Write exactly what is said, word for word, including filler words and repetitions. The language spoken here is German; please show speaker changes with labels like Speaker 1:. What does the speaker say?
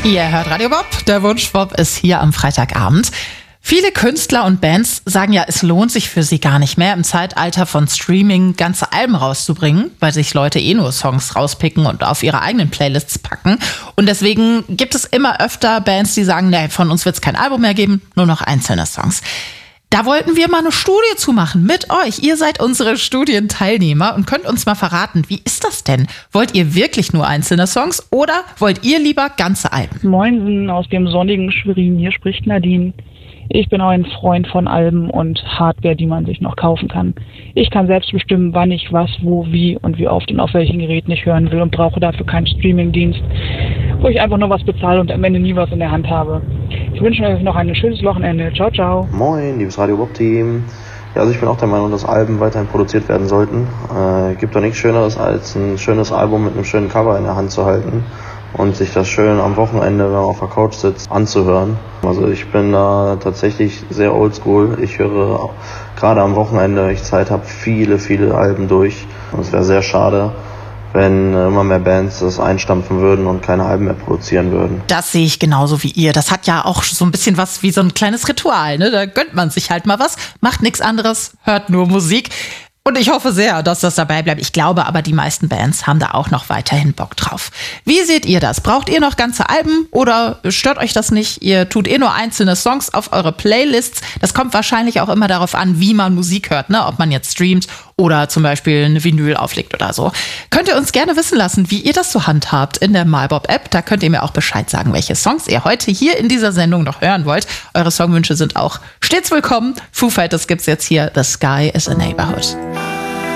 Speaker 1: Ihr hört Radio Bob, der Wunschbob ist hier am Freitagabend. Viele Künstler und Bands sagen ja, es lohnt sich für sie gar nicht mehr, im Zeitalter von Streaming ganze Alben rauszubringen, weil sich Leute eh nur Songs rauspicken und auf ihre eigenen Playlists packen. Und deswegen gibt es immer öfter Bands, die sagen, nee, von uns wird es kein Album mehr geben, nur noch einzelne Songs. Da wollten wir mal eine Studie zu machen mit euch. Ihr seid unsere Studienteilnehmer und könnt uns mal verraten, wie ist das denn? Wollt ihr wirklich nur einzelne Songs oder wollt ihr lieber ganze Alben?
Speaker 2: Moinsen aus dem sonnigen Schwerin, hier spricht Nadine. Ich bin auch ein Freund von Alben und Hardware, die man sich noch kaufen kann. Ich kann selbst bestimmen, wann ich was, wo, wie und wie oft und auf welchen Geräten ich hören will und brauche dafür keinen Streamingdienst, wo ich einfach nur was bezahle und am Ende nie was in der Hand habe. Ich wünsche euch noch ein schönes Wochenende. Ciao, ciao.
Speaker 3: Moin, liebes Radio Bob-Team. Ja, also ich bin auch der Meinung, dass Alben weiterhin produziert werden sollten. Äh, gibt doch nichts Schöneres, als ein schönes Album mit einem schönen Cover in der Hand zu halten und sich das schön am Wochenende, wenn man auf der Couch sitzt, anzuhören. Also ich bin da tatsächlich sehr oldschool. Ich höre gerade am Wochenende, wenn ich Zeit habe, viele, viele Alben durch. Und es wäre sehr schade, wenn immer mehr Bands das einstampfen würden und keine Alben mehr produzieren würden.
Speaker 1: Das sehe ich genauso wie ihr. Das hat ja auch so ein bisschen was wie so ein kleines Ritual, ne? Da gönnt man sich halt mal was, macht nichts anderes, hört nur Musik. Und ich hoffe sehr, dass das dabei bleibt. Ich glaube aber, die meisten Bands haben da auch noch weiterhin Bock drauf. Wie seht ihr das? Braucht ihr noch ganze Alben oder stört euch das nicht? Ihr tut eh nur einzelne Songs auf eure Playlists. Das kommt wahrscheinlich auch immer darauf an, wie man Musik hört, ne? Ob man jetzt streamt oder zum Beispiel eine Vinyl auflegt oder so. Könnt ihr uns gerne wissen lassen, wie ihr das so handhabt in der MyBob-App. Da könnt ihr mir auch Bescheid sagen, welche Songs ihr heute hier in dieser Sendung noch hören wollt. Eure Songwünsche sind auch stets willkommen. Foo Fighters gibt's jetzt hier. The Sky is a Neighborhood.